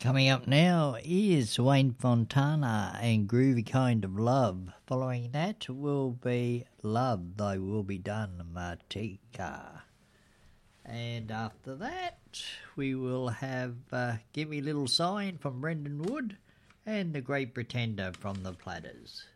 Coming up now is Wayne Fontana and Groovy Kind of Love. Following that will be Love Thy Will Be Done, Martika. And after that, we will have Give Me Little Sign from Brendan Wood and The Great Pretender from The Platters.